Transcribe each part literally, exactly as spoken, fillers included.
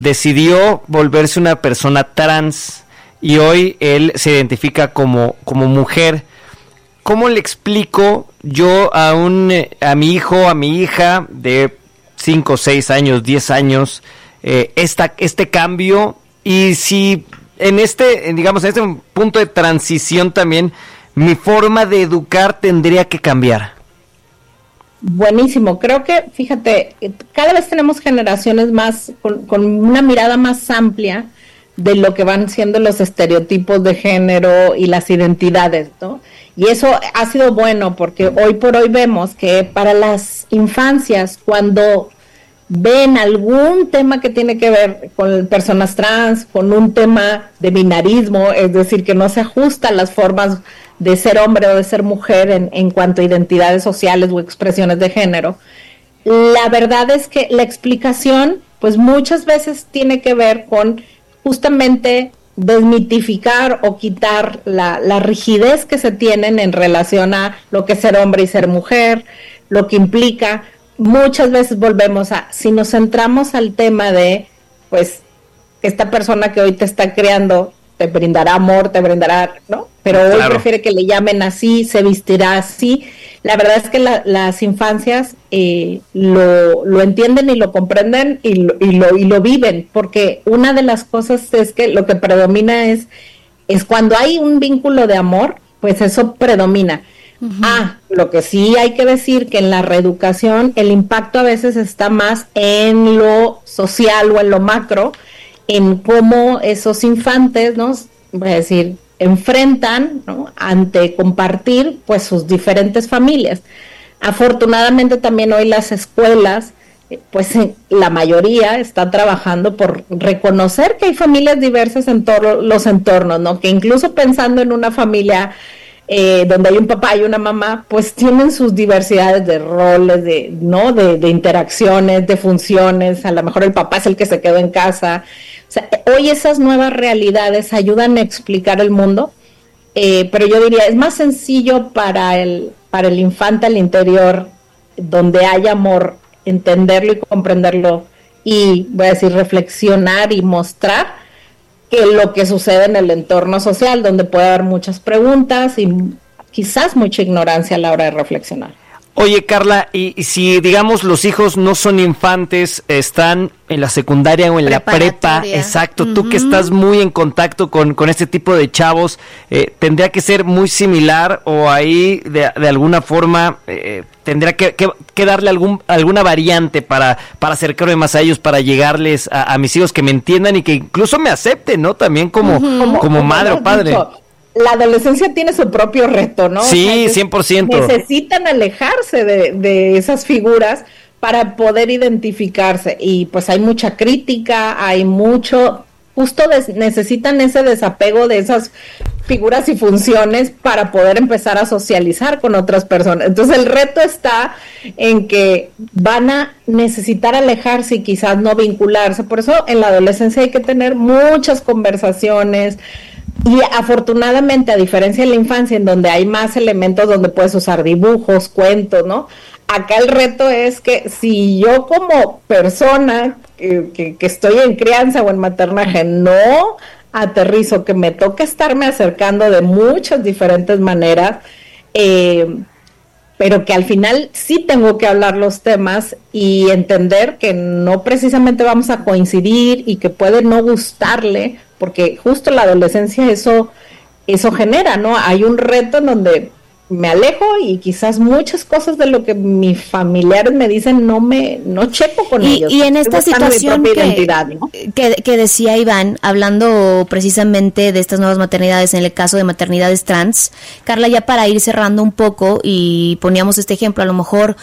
decidió volverse una persona trans y hoy él se identifica como, como mujer. ¿Cómo le explico yo a un a mi hijo, a mi hija de cinco, seis años, diez años, eh, esta, este cambio? Y si en este, digamos, en este punto de transición también, mi forma de educar tendría que cambiar. Buenísimo, creo que, fíjate, cada vez tenemos generaciones más, con, con una mirada más amplia de lo que van siendo los estereotipos de género y las identidades, ¿no? Y eso ha sido bueno porque hoy por hoy vemos que para las infancias, cuando ven algún tema que tiene que ver con personas trans, con un tema de binarismo, es decir, que no se ajusta a las formas de ser hombre o de ser mujer en, en cuanto a identidades sociales o expresiones de género, la verdad es que la explicación, pues muchas veces tiene que ver con justamente desmitificar o quitar la, la rigidez que se tienen en relación a lo que es ser hombre y ser mujer, lo que implica. Muchas veces volvemos a, si nos centramos al tema de, pues, esta persona que hoy te está creando te brindará amor, te brindará, ¿no? Pero hoy claro, prefiere que le llamen así, se vestirá así. La verdad es que la, las infancias eh, lo, lo entienden y lo comprenden y lo, y, lo, y lo viven, porque una de las cosas es que lo que predomina es, es cuando hay un vínculo de amor, pues eso predomina. Uh-huh. Ah, lo que sí hay que decir que en la reeducación el impacto a veces está más en lo social o en lo macro, en cómo esos infantes, ¿no? Voy a decir, enfrentan, ¿no?, ante compartir, pues, sus diferentes familias. Afortunadamente también hoy las escuelas, pues, la mayoría está trabajando por reconocer que hay familias diversas en todos los entornos, ¿no? Que incluso pensando en una familia eh, donde hay un papá y una mamá, pues tienen sus diversidades de roles, de, ¿no? De, de interacciones, de funciones. A lo mejor el papá es el que se quedó en casa. O sea, hoy esas nuevas realidades ayudan a explicar el mundo, eh, pero yo diría, es más sencillo para el, para el infante al interior, donde hay amor, entenderlo y comprenderlo, y voy a decir, reflexionar y mostrar, que lo que sucede en el entorno social, donde puede haber muchas preguntas y quizás mucha ignorancia a la hora de reflexionar. Oye, Carla, y, y si, digamos, los hijos no son infantes, están en la secundaria o en la prepa, exacto, uh-huh, tú que estás muy en contacto con, con este tipo de chavos, eh, ¿tendría que ser muy similar o ahí de, de alguna forma eh, tendría que, que, que darle algún alguna variante para, para acercarme más a ellos, para llegarles a, a mis hijos, que me entiendan y que incluso me acepten, ¿no? También como, uh-huh, como, como madre o padre. Dicho, la adolescencia tiene su propio reto, ¿no? Sí, o sea, cien por ciento. Necesitan alejarse de, de esas figuras para poder identificarse. Y pues hay mucha crítica, hay mucho... Justo des, necesitan ese desapego de esas figuras y funciones para poder empezar a socializar con otras personas. Entonces el reto está en que van a necesitar alejarse y quizás no vincularse. Por eso en la adolescencia hay que tener muchas conversaciones. Y afortunadamente, a diferencia de la infancia, en donde hay más elementos donde puedes usar dibujos, cuentos, ¿no? Acá el reto es que si yo como persona que, que, que estoy en crianza o en maternaje no aterrizo, que me toca estarme acercando de muchas diferentes maneras, eh, pero que al final sí tengo que hablar los temas y entender que no precisamente vamos a coincidir y que puede no gustarle, porque justo la adolescencia eso, eso genera, ¿no? Hay un reto en donde me alejo y quizás muchas cosas de lo que mis familiares me dicen no me no checo con y, ellos. Y en esta situación que, identidad, ¿no? que, que decía Iván, hablando precisamente de estas nuevas maternidades, en el caso de maternidades trans, Carla, ya para ir cerrando un poco, y poníamos este ejemplo, a lo mejor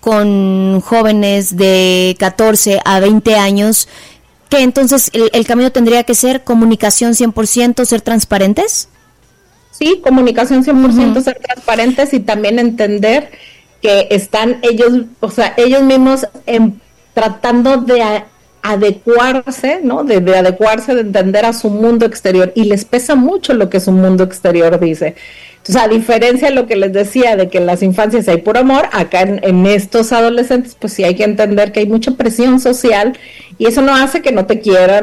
con jóvenes de catorce a veinte años, que entonces el, el camino tendría que ser comunicación cien por ciento, ser transparentes. Sí, comunicación cien por ciento, uh-huh, ser transparentes y también entender que están ellos, o sea, ellos mismos en, tratando de a, adecuarse, ¿no? De, de adecuarse, de entender a su mundo exterior, y les pesa mucho lo que su mundo exterior dice. Entonces, a diferencia de lo que les decía de que en las infancias hay puro amor, acá en, en estos adolescentes, pues sí hay que entender que hay mucha presión social y eso no hace que no te quieran,